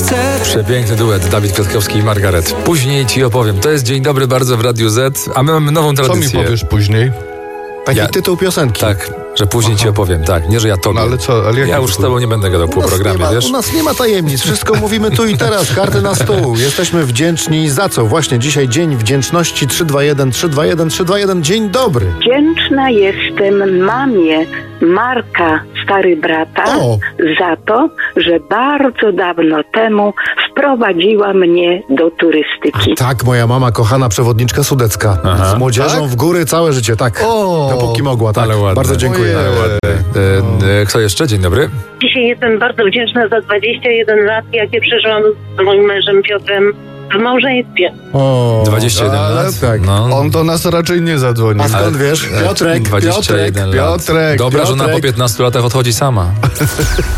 chcę. Przepiękny duet, Dawid Kwiatkowski i Margaret. Później ci opowiem. To jest Dzień Dobry bardzo w Radiu Z, a my mamy nową Co tradycję. mi powiesz później? Taki tytuł piosenki. Tak, że później ci opowiem, tak. Nie, że ja tobie. No ale co? Ale jaki ja już z tytuł? tobą nie będę gadał po programie, wiesz? U nas nie ma tajemnic, wszystko mówimy tu i teraz, karty na stół. Jesteśmy wdzięczni za co? Właśnie dzisiaj Dzień Wdzięczności 321 321 321. Dzień dobry. Wdzięczna jestem mamie Marka, stary brata, za to, że bardzo dawno temu wprowadziła mnie do turystyki. Tak, moja mama, kochana przewodniczka sudecka. Aha. Z młodzieżą Tak? w góry całe życie, tak. Dopóki mogła, tak. Ale ładne. Bardzo dziękuję. Ale ładne. Kto jeszcze? Dzień dobry. Dzisiaj jestem bardzo wdzięczna za 21 lat, jakie przeżyłam z moim mężem Piotrem w małżeństwie. 21 ale lat. tak, No. on do nas raczej nie zadzwoni. A skąd wiesz? Piotrek, 21 lat. Piotrek, Dobra żona po Piotrek. 15 latach odchodzi sama.